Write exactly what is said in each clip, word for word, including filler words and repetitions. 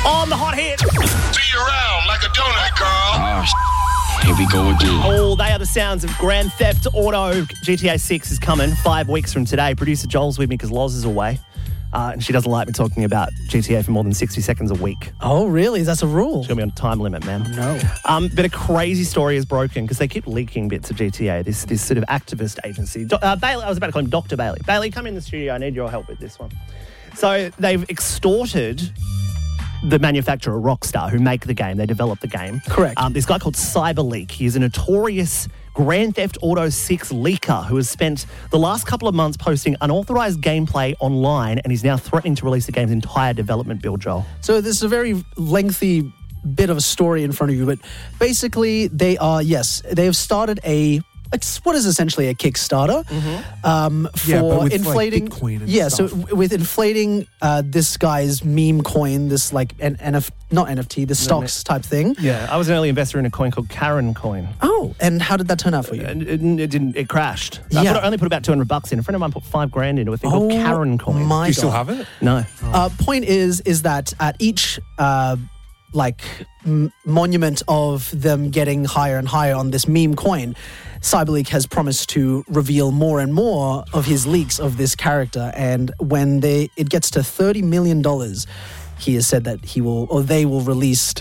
On the hot hit. See you around like a donut, girl. Oh, sh- here we go again. Oh, they are the sounds of Grand Theft Auto. G T A six is coming five weeks from today. Producer Joel's with me because Loz is away. Uh, and she doesn't like me talking about G T A for more than sixty seconds a week. Oh, really? That's a rule? She's going to be on a time limit, man. No. Um, but a crazy story is broken because they keep leaking bits of G T A, this this sort of activist agency. Do- uh, Bailey, I was about to call him Doctor Bailey. Bailey, come in the studio. I need your help with this one. So they've extorted the manufacturer Rockstar, who make the game. They develop the game. Correct. Um, this guy called CyberLeak. He is a notorious Grand Theft Auto six leaker who has spent the last couple of months posting unauthorized gameplay online, and he's now threatening to release the game's entire development build, Joel. So this is a very lengthy bit of a story in front of you, but basically they are, yes, they have started a, it's what is essentially a Kickstarter Mm-hmm. um, for Yeah, but with, like, inflating. Bitcoin and yeah, stuff. so w- with inflating uh, this guy's meme coin, this like an N F, not N F T, the stocks type thing. Yeah, I was an early investor in a coin called Karen Coin. Oh, and how did that turn out for you? And it, it didn't. It crashed. I, Yeah. put, I only put about two hundred bucks in. A friend of mine put five grand into a thing called Karen Coin. My Do you still God. have it? No. Uh, point is, is that at each uh, like m- monument of them getting higher and higher on this meme coin, CyberLeak has promised to reveal more and more of his leaks of this character. And when they it gets to thirty million dollars, he has said that he will, or they will release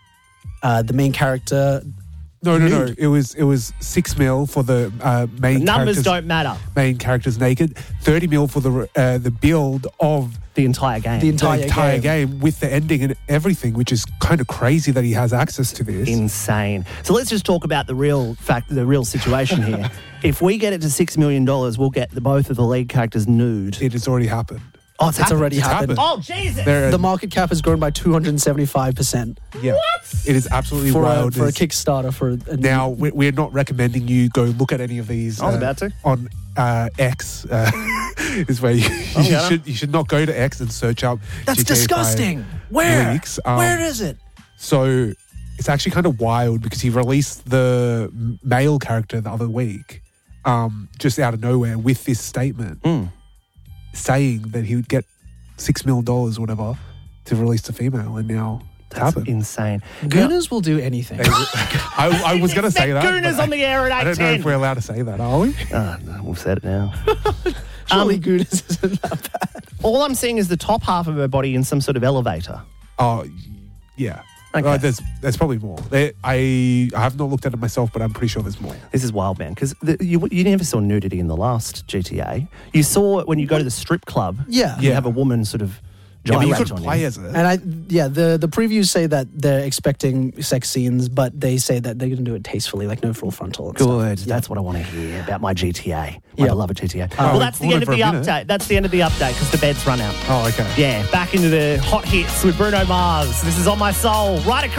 uh, the main character. No, no, no. Nude. It was it was six mil for the uh, main Numbers characters. don't matter. Main characters naked. Thirty mil for the uh, the build of The entire game. The entire the entire game. game. with the ending and everything, which is kind of crazy that he has access to this. Insane. So let's just talk about the real fact, the real situation here. If we get it to six million dollars, we'll get the, both of the lead characters nude. it has already happened. Oh, it's, It's happened. already It's happened. happened. Oh, Jesus. There, The market cap has grown by two hundred seventy-five percent yeah, it is absolutely for a, wild. for a There's- Kickstarter. For a Now, we- we're not recommending you go look at any of these. I was uh, about to. On uh, X uh, is where you, you gonna. should you should not go to X and search up. That's G T A five disgusting. Where? leaks. Um, Where is it? So it's actually kind of wild because he released the m- male character the other week, um, just out of nowhere with this statement Mm. saying that he would get six mil dollars, or whatever, to release the female, and now it's That's happened. insane. Gooners will do anything. I, I was going to say that. Gooners but on the air at I eight don't know if ten. we're allowed to say that, are we? Oh, no, we've said it now. Surely Um, Gooners isn't that bad. All I'm seeing is the top half of her body in some sort of elevator. Oh, y- yeah. Okay. Uh, there's there's probably more. There, I I have not looked at it myself, but I'm pretty sure there's more. This is wild, man, because you, you never saw nudity in the last G T A. You saw it when you go to the strip club. Yeah. You Yeah. have a woman sort of Yeah, but you gyrate could on play you. as it. And I, yeah, the, the previews say that they're expecting sex scenes, but they say that they're going to do it tastefully, like no full frontal. And Good. Stuff. Yeah. That's what I want to hear about my G T A. My Yeah. beloved G T A. Oh, well, that's the hold end it of for the a minute. update. That's the end of the update because the bed's run out. Oh, okay. Yeah, back into the hot hits with Bruno Mars. This is On My Soul, right across